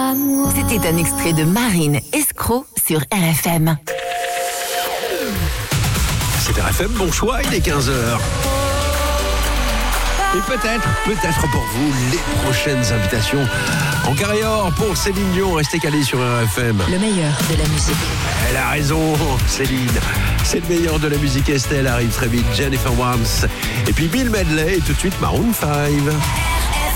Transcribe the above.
moi. C'était un extrait de Marine Escroc sur RFM. C'est RFM, bon choix, il est 15h. Et peut-être pour vous, les prochaines invitations en carrière pour Céline Dion. Restez calés sur RFM. Le meilleur de la musique. Elle a raison, Céline. C'est le meilleur de la musique. Estelle arrive très vite. Jennifer Warnes. Et puis Bill Medley et tout de suite Maroon 5.